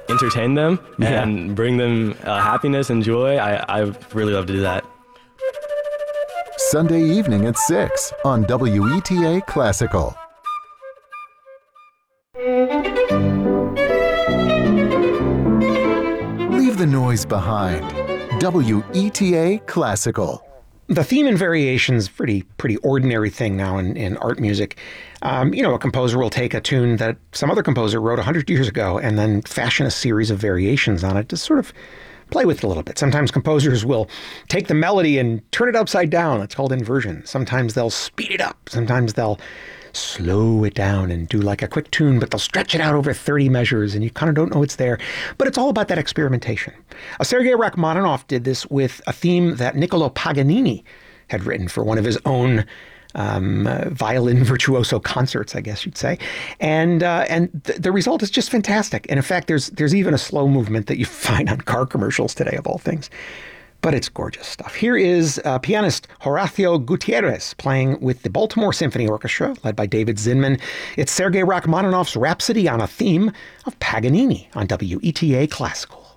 entertain them and bring them happiness and joy, I really love to do that. Sunday evening at 6 on WETA Classical. Leave the noise behind. WETA Classical. The theme and variations, pretty ordinary thing now in art music. A composer will take a tune that some other composer wrote 100 years ago and then fashion a series of variations on it to sort of play with it a little bit. Sometimes composers will take the melody and turn it upside down. It's called inversion. Sometimes they'll speed it up. Sometimes they'll slow it down and do like a quick tune, but they'll stretch it out over 30 measures and you kind of don't know it's there. But it's all about that experimentation. Sergei Rachmaninoff did this with a theme that Niccolo Paganini had written for one of his own violin virtuoso concerts, I guess you'd say. And the result is just fantastic. And in fact, there's even a slow movement that you find on car commercials today, of all things. But it's gorgeous stuff. Here is pianist Horacio Gutierrez playing with the Baltimore Symphony Orchestra, led by David Zinman. It's Sergei Rachmaninoff's Rhapsody on a theme of Paganini on WETA Classical.